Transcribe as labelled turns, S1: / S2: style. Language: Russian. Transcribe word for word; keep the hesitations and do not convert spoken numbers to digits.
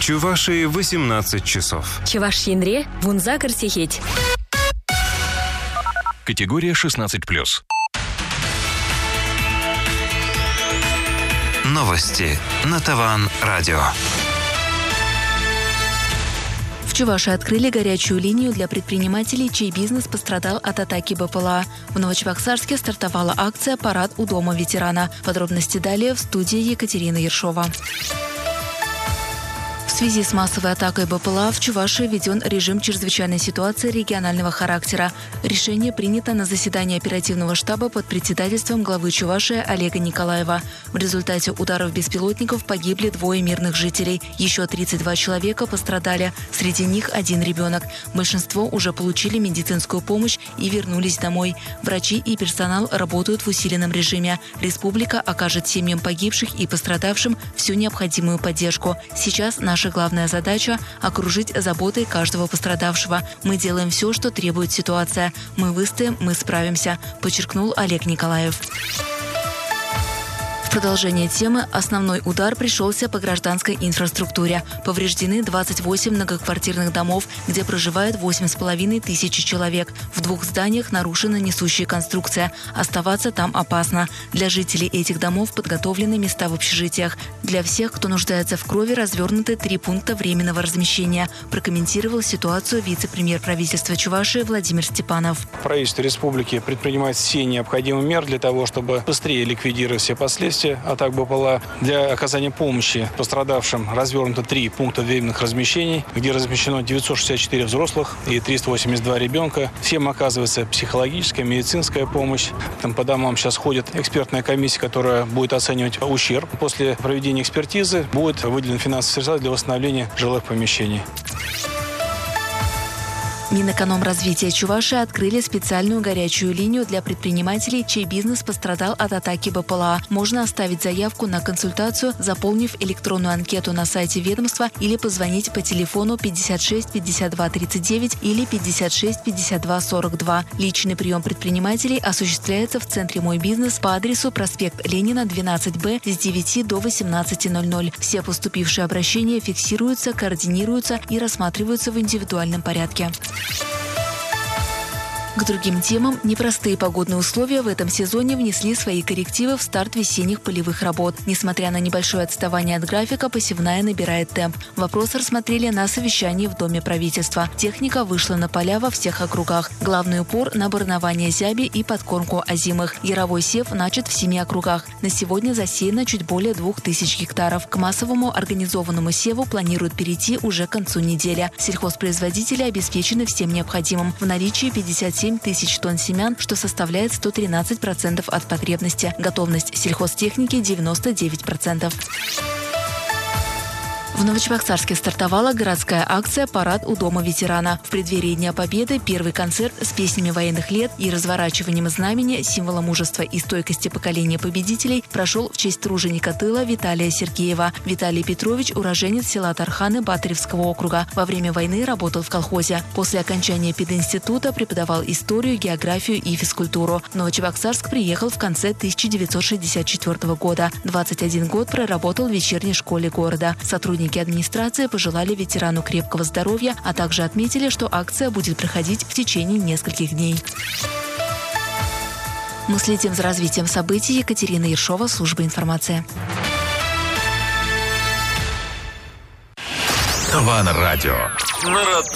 S1: Чувашии восемнадцать часов.
S2: Чувашьинре вунзагар сихеть.
S3: Категория шестнадцать плюс.
S4: Новости на Таван Радио.
S5: В Чувашии открыли горячую линию для предпринимателей, чей бизнес пострадал от атаки БПЛА. В Новочебоксарске стартовала акция «Парад у дома ветерана». Подробности далее в студии Екатерина Ершова. В связи с массовой атакой БПЛА в Чувашии введен режим чрезвычайной ситуации регионального характера. Решение принято на заседании оперативного штаба под председательством главы Чувашии Олега Николаева. В результате ударов беспилотников погибли двое мирных жителей. Еще тридцать два человека пострадали. Среди них один ребенок. Большинство уже получили медицинскую помощь и вернулись домой. Врачи и персонал работают в усиленном режиме. Республика окажет семьям погибших и пострадавшим всю необходимую поддержку. Сейчас наша главная задача – окружить заботой каждого пострадавшего. Мы делаем все, что требует ситуация. Мы выстоим, мы справимся, подчеркнул Олег Николаев. В продолжение темы основной удар пришелся по гражданской инфраструктуре. Повреждены двадцать восемь многоквартирных домов, где проживает восемь с половиной тысяч человек. В двух зданиях нарушена несущая конструкция. Оставаться там опасно. Для жителей этих домов подготовлены места в общежитиях. Для всех, кто нуждается в крови, развернуты три пункта временного размещения. Прокомментировал ситуацию вице-премьер правительства Чувашии Владимир Степанов.
S6: Правительство республики предпринимает все необходимые меры для того, чтобы быстрее ликвидировать все последствия атак БПЛА. Для оказания помощи пострадавшим развернуто три пункта временных размещений, где размещено девятьсот шестьдесят четыре взрослых и триста восемьдесят два ребенка. Всем оказывается психологическая, медицинская помощь. Там по домам сейчас ходит экспертная комиссия, которая будет оценивать ущерб. После проведения экспертизы будет выделен финансовый средства для восстановления жилых помещений.
S5: Минэкономразвития Чувашии открыли специальную горячую линию для предпринимателей, чей бизнес пострадал от атаки БПЛА. Можно оставить заявку на консультацию, заполнив электронную анкету на сайте ведомства или позвонить по телефону пятьдесят шесть пятьдесят два тридцать девять или пятьдесят шесть пятьдесят два сорок два. Личный прием предпринимателей осуществляется в центре «Мой бизнес» по адресу проспект Ленина, двенадцать Б с девяти до восемнадцати ноль-ноль. Все поступившие обращения фиксируются, координируются и рассматриваются в индивидуальном порядке. К другим темам, непростые погодные условия в этом сезоне внесли свои коррективы в старт весенних полевых работ. Несмотря на небольшое отставание от графика, посевная набирает темп. Вопрос рассмотрели на совещании в Доме правительства. Техника вышла на поля во всех округах. Главный упор на барнование зяби и подкормку озимых. Яровой сев начат в семи округах. На сегодня засеяно чуть более двух тысяч гектаров. К массовому организованному севу планируют перейти уже к концу недели. Сельхозпроизводители обеспечены всем необходимым. В наличии пятьдесят семь тысяч тонн семян, что составляет сто тринадцать процентов от потребности. Готовность сельхозтехники девяносто девять процентов. В Новочебоксарске стартовала городская акция «Парад у дома ветерана». В преддверии Дня Победы первый концерт с песнями военных лет и разворачиванием знамени, символа мужества и стойкости поколения победителей, прошел в честь труженика тыла Виталия Сергеева. Виталий Петрович – уроженец села Тарханы Батыревского округа. Во время войны работал в колхозе. После окончания пединститута преподавал историю, географию и физкультуру. В Новочебоксарск приехал в конце тысяча девятьсот шестьдесят четвёртого года. двадцать один год проработал в вечерней школе города. Сотрудники администрации пожелали ветерану крепкого здоровья, а также отметили, что акция будет проходить в течение нескольких дней. Мы следим за развитием событий. Екатерина Ершова, служба информации.
S3: Таван Радио.
S4: На